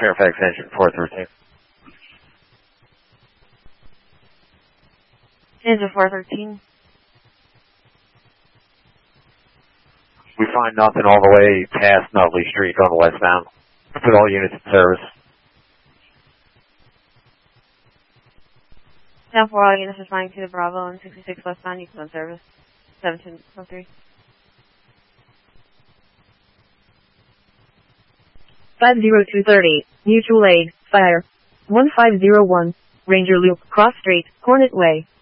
Fairfax engine 413. Engine 413. We find nothing all the way past Nutley Street going westbound. Put all units in service. Down 4, all units responding to the Bravo and 66 westbound, you can go in service. 1703. 50230, mutual aid, fire. 1501, Ranger Loop, Cross Street, Hornet Way.